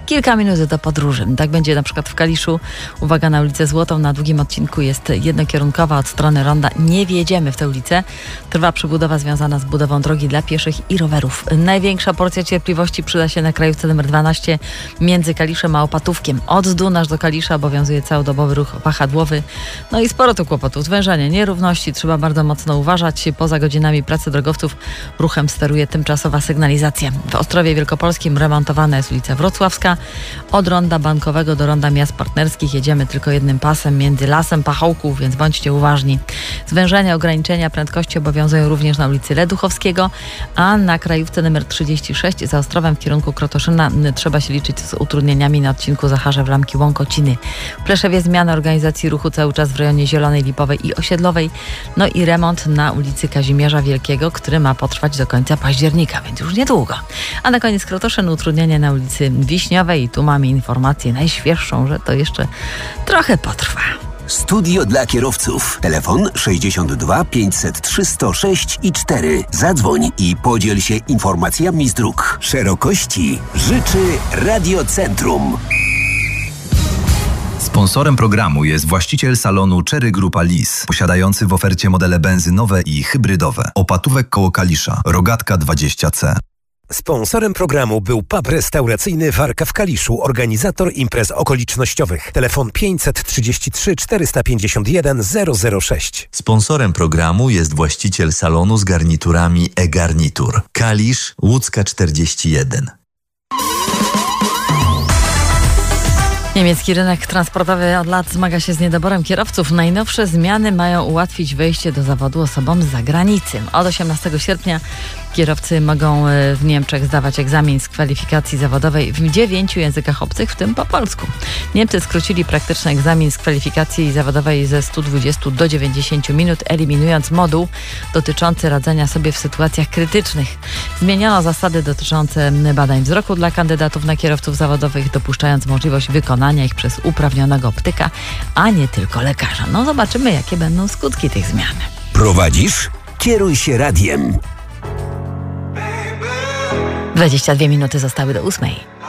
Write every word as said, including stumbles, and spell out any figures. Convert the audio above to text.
kilka minut do podróży. Tak będzie na przykład w Kaliszu. Uwaga na ulicę Złotą. Na długim odcinku jest jednokierunkowa od strony ronda. Nie wjedziemy w tę ulicę. Trwa przebudowa związana z budową drogi dla pieszych i rowerów. Największa porcja cierpliwości przyda się na krajówce numer dwanaście między Kaliszem a Opatówkiem. Od Zdunasz do Kalisza obowiązuje całodobowy ruch wahadłowy. No i sporo tu kłopotów. Zwężanie nierówności. Trzeba bardzo mocno uważać. Poza godzinami pracy drogowców ruchem steruje tymczasowa sygnalizacja. W Ostrowie Wielkopolskim remontowana jest ulica Wrocławska. Od ronda Bankowego do ronda Miast Partnerskich jedziemy tylko jednym pasem między Lasem Pachołków, więc bądźcie uważni. Zwężenia, ograniczenia prędkości obowiązują również na ulicy Leduchowskiego, a na krajówce numer trzydzieści sześć za Ostrowem w kierunku Krotoszyna trzeba się liczyć z utrudnieniami na odcinku Zacharzew-Lamki Łąkociny. W Pleszewie zmiana organizacji ruchu cały czas w rejonie Zielonej, Lipowej i Osiedlowej. No i remont na ulicy Kazimierza Wielkiego, który ma potrwać do końca października, więc już niedługo. A na koniec Krotoszyn utrudnienie na ulicy Wiśniowej i tu mamy informację najświeższą, że to jeszcze trochę potrwa. Studio dla kierowców. Telefon sześćdziesiąt dwa pięćset trzy sto sześć i cztery. Zadzwoń i podziel się informacjami z dróg. Szerokości życzy Radiocentrum. Sponsorem programu jest właściciel salonu Cherry Grupa Lis, posiadający w ofercie modele benzynowe i hybrydowe. Opatówek koło Kalisza, Rogatka dwadzieścia C. Sponsorem programu był pub restauracyjny Warka w Kaliszu, organizator imprez okolicznościowych. Telefon pięćset trzydzieści trzy czterysta pięćdziesiąt jeden zero zero sześć. Sponsorem programu jest właściciel salonu z garniturami e-Garnitur. Kalisz, Łódzka czterdzieści jeden. Niemiecki rynek transportowy od lat zmaga się z niedoborem kierowców. Najnowsze zmiany mają ułatwić wejście do zawodu osobom z zagranicy. Od osiemnastego sierpnia kierowcy mogą w Niemczech zdawać egzamin z kwalifikacji zawodowej w dziewięciu językach obcych, w tym po polsku. Niemcy skrócili praktyczny egzamin z kwalifikacji zawodowej ze stu dwudziestu do dziewięćdziesięciu minut, eliminując moduł dotyczący radzenia sobie w sytuacjach krytycznych. Zmieniono zasady dotyczące badań wzroku dla kandydatów na kierowców zawodowych, dopuszczając możliwość wykonania ich przez uprawnionego optyka, a nie tylko lekarza. No zobaczymy, jakie będą skutki tych zmian. Prowadzisz? Kieruj się radiem. dwadzieścia dwie minuty zostały do ósmej.